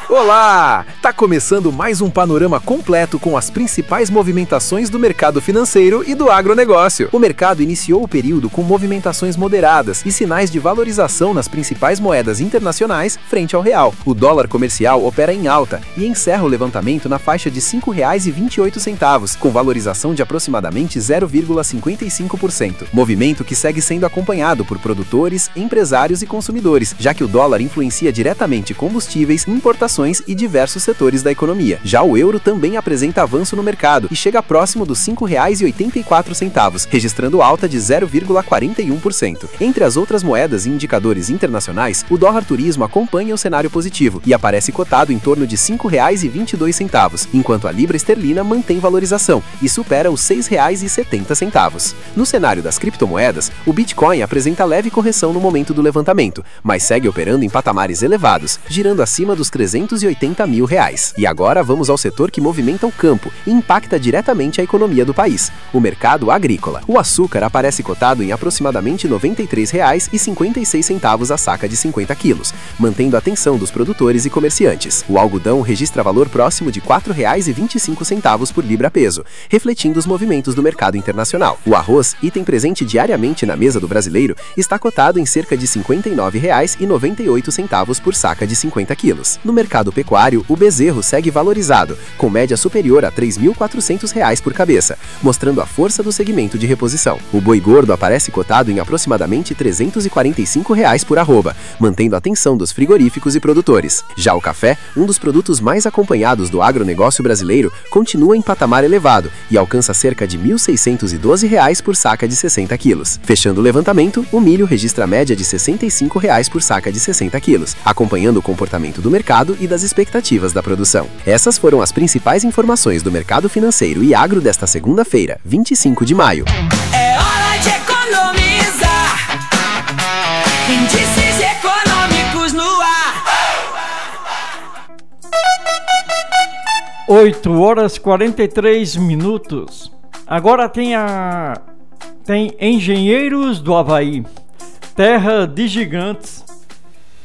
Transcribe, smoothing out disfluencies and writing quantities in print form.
Olá! Tá começando mais um panorama completo com as principais movimentações do mercado financeiro e do agronegócio. O mercado iniciou o período com movimentações moderadas e sinais de valorização nas principais moedas internacionais frente ao real. O dólar comercial opera em alta e encerra o levantamento na faixa de R$ 5,28, com valorização de aproximadamente 0,55%. Movimento que segue sendo acompanhado por produtores, empresários e consumidores, já que o dólar influencia diretamente combustíveis, importações e diversos setores da economia. Já o euro também apresenta avanço no mercado e chega próximo dos R$ 5,84, registrando alta de 0,41%. Entre as outras moedas e indicadores internacionais, o dólar turismo acompanha o cenário positivo e aparece cotado em torno de R$ 5,22, enquanto a libra esterlina mantém valorização e supera os R$ 6,70. No cenário das criptomoedas, o Bitcoin apresenta leve correção no momento do levantamento, mas segue operando em patamares elevados, girando acima dos R$ 380 mil. E agora vamos ao setor que movimenta o campo e impacta diretamente a economia do país, o mercado agrícola. O açúcar aparece cotado em aproximadamente R$ 93,56 a saca de 50 quilos, mantendo a atenção dos produtores e comerciantes. O algodão registra valor próximo de R$ 4,25 por libra-peso, refletindo os movimentos do mercado internacional. O arroz, item presente diariamente na mesa do brasileiro, está cotado em cerca de R$ 59,98 por saca de 50 quilos. No mercado pecuário, o bezerro segue valorizado, com média superior a R$ 3.400 por cabeça, mostrando a força do segmento de reposição. O boi gordo aparece cotado em aproximadamente R$ 345 por arroba, mantendo a atenção dos frigoríficos e produtores. Já o café, um dos produtos mais acompanhados do agronegócio brasileiro, continua em patamar elevado e alcança cerca de R$ 1.612 por saca de 60 quilos. Fechando o levantamento, o milho registra a média de R$ 65 por saca de 60 quilos, acompanhando o comportamento do mercado e das expectativas da produção. Essas foram as principais informações do mercado financeiro e agro desta segunda-feira, 25 de maio. É hora de economizar. Índices econômicos no ar. 8h43. Agora tem Engenheiros do Havaí, terra de gigantes.